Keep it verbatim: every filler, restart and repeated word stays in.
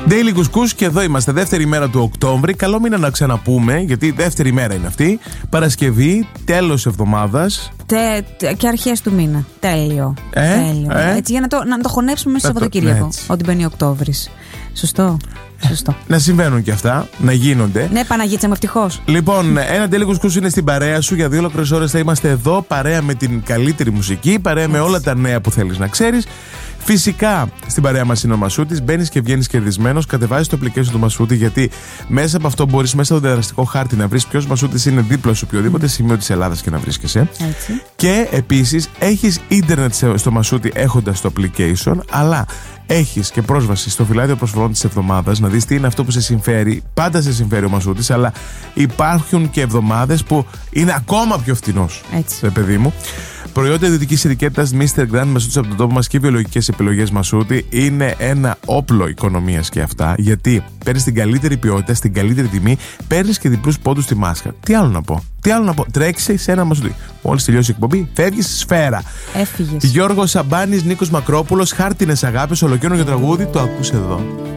Daily Couscous και εδώ είμαστε, δεύτερη μέρα του Οκτώβρη. Καλό μήνα να ξαναπούμε, γιατί δεύτερη μέρα είναι αυτή. Παρασκευή, τέλος εβδομάδας. Τε, τε, και αρχές του μήνα. Τέλειο. Ε, Τέλειο. ε. Έτσι, για να το, να το χωνέψουμε μέσα στο Να το- Σαββατοκύριακο. έτσι. Ότι μπαίνει Οκτώβρης. Σωστό. Σωστό. Να συμβαίνουν και αυτά, να γίνονται. Ναι, Παναγίτσα μου, ευτυχώς. Λοιπόν, ένα Daily Couscous είναι στην παρέα σου. Για δύο ολόκληρες ώρες θα είμαστε εδώ, παρέα με την καλύτερη μουσική, παρέα με όλα τα νέα που θέλεις να ξέρεις. Φυσικά στην παρέα μας είναι ο Μασούτης. Μπαίνεις και βγαίνεις κερδισμένος. Κατεβάζεις το application του Μασούτη, γιατί μέσα από αυτό μπορείς μέσα από το διαδραστικό χάρτη να βρεις ποιος Μασούτης είναι δίπλα σου, οποιοδήποτε σημείο της Ελλάδας και να βρίσκεσαι. Έτσι. Και επίσης έχεις ίντερνετ σε- στο Μασούτη έχοντας το application, αλλά έχεις και πρόσβαση στο φυλάδιο προσφορών της εβδομάδας να δεις τι είναι αυτό που σε συμφέρει. Πάντα σε συμφέρει ο Μασούτης, αλλά υπάρχουν και εβδομάδες που είναι ακόμα πιο φθηνός. Έτσι. Ρε παιδί μου. Προϊόντα ιδιωτικής ειδικότητας μίστερ Grand Μασούτης από τον τόπο μας και βιολογικές επιλογές Μασούτη είναι ένα όπλο οικονομίας και αυτά, γιατί παίρνεις την καλύτερη ποιότητα, στην καλύτερη τιμή, παίρνεις και διπλούς πόντους στη μάσκα. Τι άλλο να πω. Τι άλλο να πω. Τρέξει σε ένα Μασούτη. Μόλις τελειώσει η εκπομπή, φεύγεις σφαίρα. Έφυγες. Γιώργος Σαμπάνης, Νίκος Μακρόπουλος, χάρτινες αγάπες, ολοκαίνουργιο τραγούδι, το ακούς εδώ.